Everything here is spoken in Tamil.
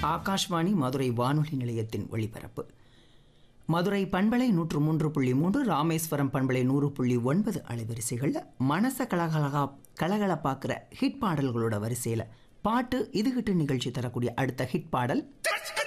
ஆகாஷ்வாணி மதுரை வானொலி நிலையத்தின் ஒளிபரப்பு. மதுரை பண்பலை 103.3, ராமேஸ்வரம் பண்பலை 100.9 அலைவரிசைகளில் மனச கலகலப்பாக்குற ஹிட் பாடல்களோட வரிசையில் பாட்டு இதுகிட்டு நிகழ்ச்சி தரக்கூடிய அடுத்த ஹிட் பாடல்